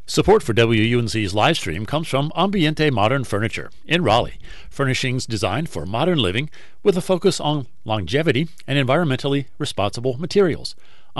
Support for WUNC's live stream comes from Ambiente Modern Furniture in Raleigh, furnishings designed for modern living with a focus on longevity and environmentally responsible materials.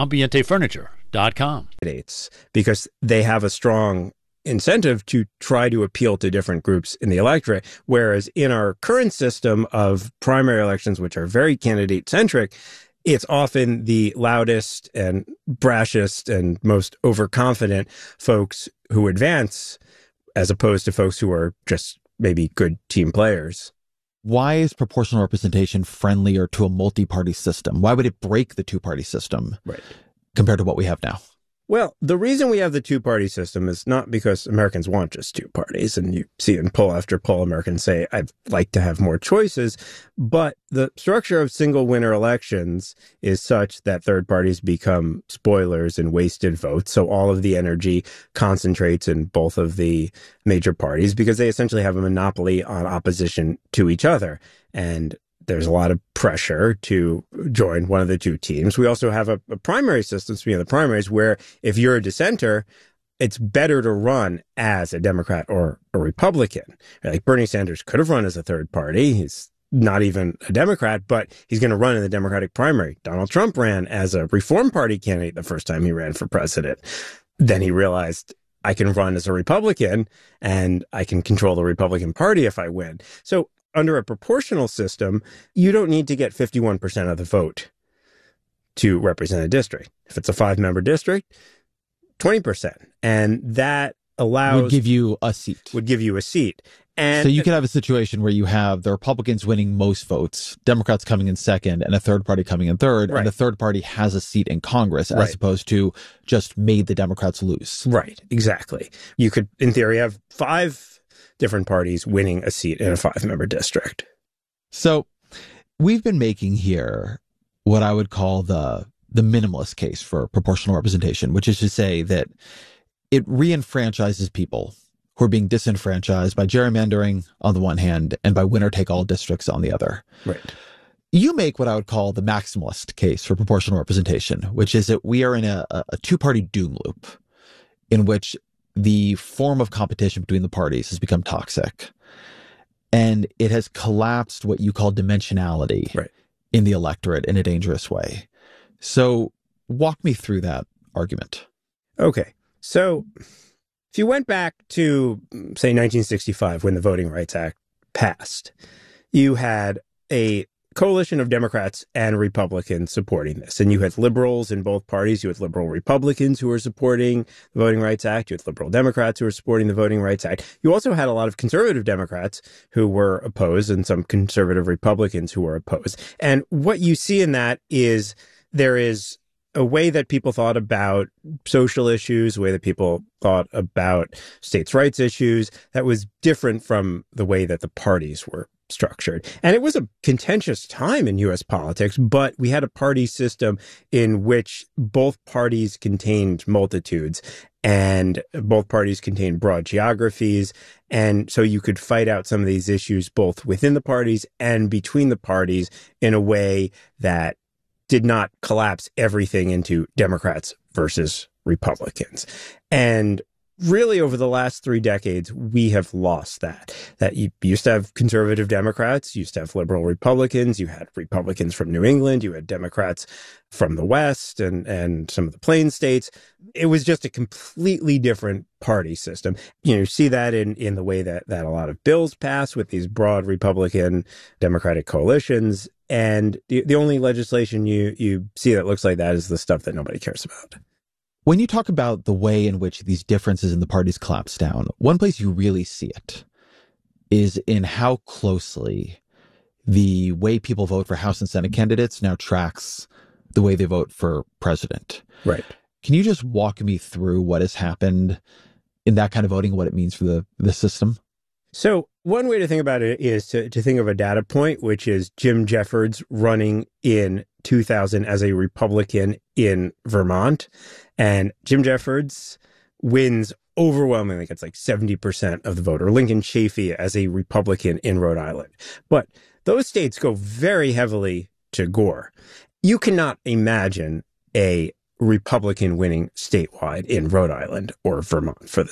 AmbienteFurniture.com. Because they have a strong incentive to try to appeal to different groups in the electorate, whereas in our current system of primary elections, which are very candidate-centric, it's often the loudest and brashest and most overconfident folks who advance, as opposed to folks who are just maybe good team players. Why is proportional representation friendlier to a multi-party system? Why would it break the two-party system compared to what we have now? Well, the reason we have the two-party system is not because Americans want just two parties. And you see in poll after poll, Americans say, I'd like to have more choices. But the structure of single winner elections is such that third parties become spoilers and wasted votes. So all of the energy concentrates in both of the major parties because they essentially have a monopoly on opposition to each other. And there's a lot of pressure to join one of the two teams. We also have a primary system, speaking of the primaries, where if you're a dissenter, it's better to run as a Democrat or a Republican. Like Bernie Sanders could have run as a third party. He's not even a Democrat, but he's going to run in the Democratic primary. Donald Trump ran as a Reform Party candidate the first time he ran for president. Then he realized, I can run as a Republican and I can control the Republican Party if I win. So under a proportional system, you don't need to get 51% of the vote to represent a district. If it's a 5-member district, 20%. And that would give you a seat. And so you could have a situation where you have the Republicans winning most votes, Democrats coming in second, and a third party coming in third, and the third party has a seat in Congress, as opposed to just made the Democrats lose. Right, exactly. You could, in theory, have 5 different parties winning a seat in a 5-member district. So we've been making here what I would call the minimalist case for proportional representation, which is to say that it reenfranchises people who are being disenfranchised by gerrymandering on the one hand and by winner-take-all districts on the other. Right. You make what I would call the maximalist case for proportional representation, which is that we are in a two-party doom loop in which the form of competition between the parties has become toxic. And it has collapsed what you call dimensionality in the electorate in a dangerous way. So walk me through that argument. Okay. So if you went back to, say, 1965, when the Voting Rights Act passed, you had a coalition of Democrats and Republicans supporting this. And you had liberals in both parties. You had liberal Republicans who were supporting the Voting Rights Act. You had liberal Democrats who were supporting the Voting Rights Act. You also had a lot of conservative Democrats who were opposed and some conservative Republicans who were opposed. And what you see in that is there is a way that people thought about social issues, a way that people thought about states' rights issues that was different from the way that the parties were structured. And it was a contentious time in U.S. politics, but we had a party system in which both parties contained multitudes and both parties contained broad geographies. And so you could fight out some of these issues both within the parties and between the parties in a way that did not collapse everything into Democrats versus Republicans. And really, over the last 3 decades, we have lost that. That you used to have conservative Democrats, you used to have liberal Republicans, you had Republicans from New England, you had Democrats from the West and some of the Plain states. It was just a completely different party system. You see that in the way that a lot of bills pass with these broad Republican Democratic coalitions. And the only legislation you see that looks like that is the stuff that nobody cares about. When you talk about the way in which these differences in the parties collapse down, one place you really see it is in how closely the way people vote for House and Senate candidates now tracks the way they vote for president. Right. Can you just walk me through what has happened in that kind of voting, what it means for the system? So one way to think about it is to think of a data point, which is Jim Jeffords running in 2000 as a Republican in Vermont. And Jim Jeffords wins overwhelmingly, it's like 70% of the vote, or Lincoln Chafee as a Republican in Rhode Island. But those states go very heavily to Gore. You cannot imagine a Republican winning statewide in Rhode Island or Vermont for the